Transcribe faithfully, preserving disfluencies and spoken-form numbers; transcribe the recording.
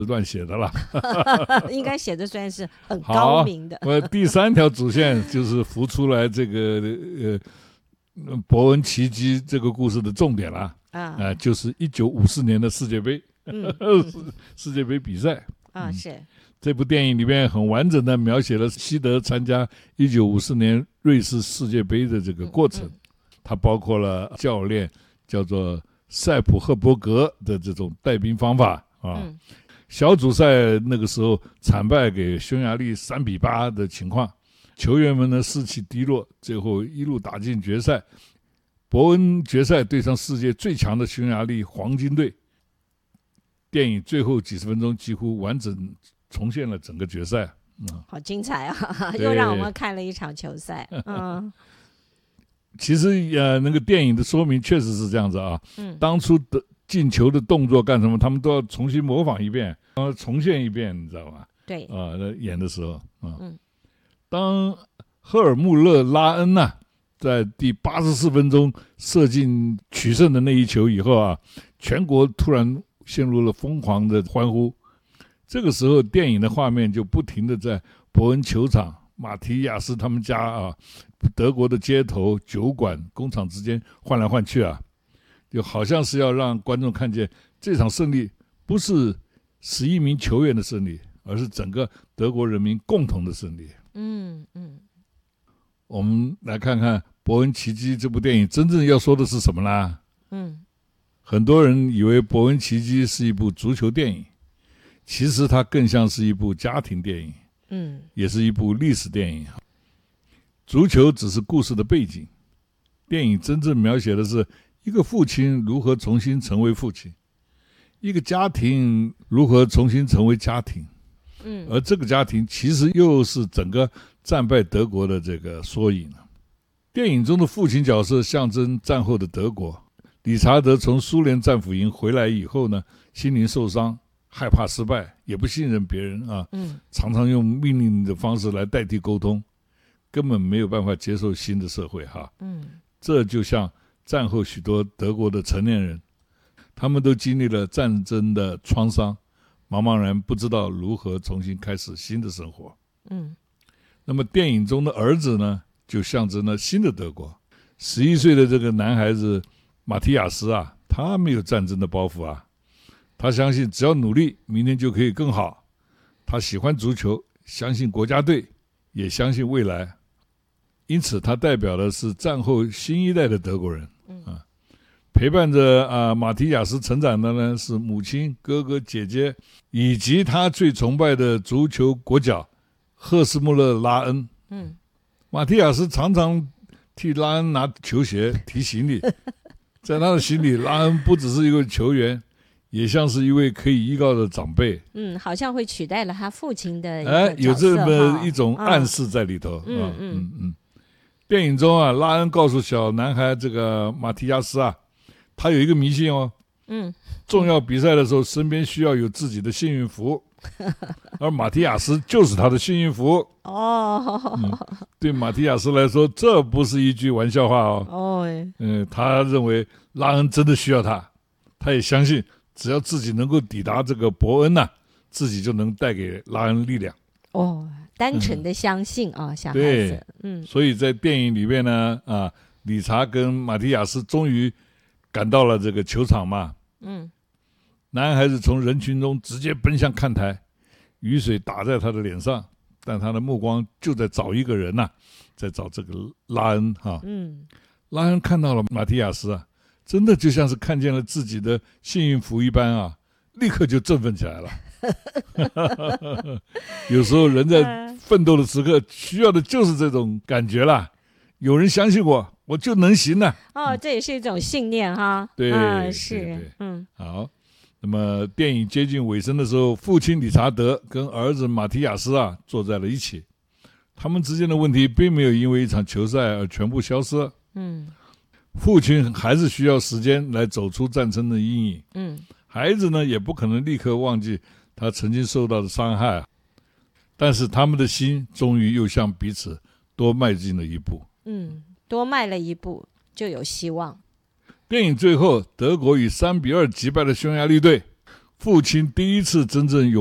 乱写的啦。 应该写的算是很高明的。 我第三条主线就是浮出来这个呃伯恩奇迹这个故事的重点啦，啊、呃，就是一九五四年的世界杯，嗯、世界杯比赛啊、嗯，是这部电影里面很完整的描写了西德参加一九五四年瑞士世界杯的这个过程，嗯嗯、它包括了教练叫做塞普赫伯格的这种带兵方法啊。嗯，小组赛那个时候惨败给匈牙利三比八的情况，球员们呢士气低落，最后一路打进决赛。伯恩决赛对上世界最强的匈牙利黄金队。电影最后几十分钟几乎完整重现了整个决赛， 嗯，好精彩啊！又让我们看了一场球赛。嗯， 其实呃，那个电影的说明确实是这样子啊。嗯，当初的进球的动作干什么，他们都要重新模仿一遍，呃，重现一遍，你知道吗？ 对， 啊、呃，演的时候，啊、嗯，当赫尔穆勒拉恩呐、啊，在第八十四分钟射进取胜的那一球以后啊，全国突然陷入了疯狂的欢呼。这个时候，电影的画面就不停地在伯恩球场、马提亚斯他们家啊、德国的街头、酒馆、工厂之间换来换去啊，就好像是要让观众看见这场胜利不是十一名球员的胜利，而是整个德国人民共同的胜利。 嗯嗯， 我们来看看《伯恩奇迹》这部电影真正要说的是什么啦？ 嗯， 很多人以为《伯恩奇迹》是一部足球电影。其实它更像是一部家庭电影，嗯，也是一部历史电影。足球只是故事的背景，电影真正描写的是一个父亲如何重新成为父亲，一个家庭如何重新成为家庭，嗯，而这个家庭其实又是整个战败德国的这个缩影。电影中的父亲角色象征战后的德国。理查德从苏联战俘营回来以后呢，心灵受伤。害怕失败，也不信任别人啊，嗯，常常用命令的方式来代替沟通，根本没有办法接受新的社会哈，嗯，这就像战后许多德国的成年人，他们都经历了战争的创伤，茫茫然不知道如何重新开始新的生活，嗯，那么电影中的儿子呢，就象征了新的德国。十一岁的这个男孩子马提亚斯啊，他没有战争的包袱啊。他相信只要努力，明天就可以更好。他喜欢足球，相信国家队，也相信未来。因此，他代表的是战后新一代的德国人。啊，陪伴着啊马提亚斯成长的呢是母亲、哥哥、姐姐，以及他最崇拜的足球国脚赫斯穆勒拉恩。嗯，马提亚斯常常替拉恩拿球鞋、提行李，在他的心里，拉恩不只是一个球员。也像是一位可以依靠的长辈， 嗯，好像会取代了他父亲的一个哎，有这么一种暗示在里头。嗯 嗯 嗯, 嗯, 嗯。电影中啊，拉恩告诉小男孩这个马提亚斯啊，他有一个迷信哦，嗯，重要比赛的时候身边需要有自己的幸运符，而马提亚斯就是他的幸运符。哦、嗯，对马提亚斯来说，这不是一句玩笑话哦。哦，嗯，他认为拉恩真的需要他，他也相信。只要自己能够抵达这个伯恩呐、啊，自己就能带给拉恩力量。 哦，单纯的相信啊、嗯哦，小孩子。 对，嗯。所以在电影里面呢，啊，理查跟马提亚斯终于赶到了这个球场嘛。嗯。男孩子从人群中直接奔向看台，雨水打在他的脸上，但他的目光就在找一个人呐、啊，在找这个拉恩哈、啊。嗯。拉恩看到了马提亚斯啊。真的就像是看见了自己的幸运符一般啊，立刻就振奋起来了。有时候人在奋斗的时刻需要的就是这种感觉啦，有人相信我，我就能行了。 哦，这也是一种信念哈。 对， 嗯、是， 对对嗯， 好。那么电影接近尾声的时候，父亲理查德跟儿子马提亚斯啊坐在了一起，他们之间的问题并没有因为一场球赛而全部消失。嗯。父亲还是需要时间来走出战争的阴影，嗯，孩子呢也不可能立刻忘记他曾经受到的伤害，但是他们的心终于又向彼此多迈进了一步， 嗯，多迈了一步就有希望。 电影最后，德国以三比二击败了匈牙利队， 父亲第一次真正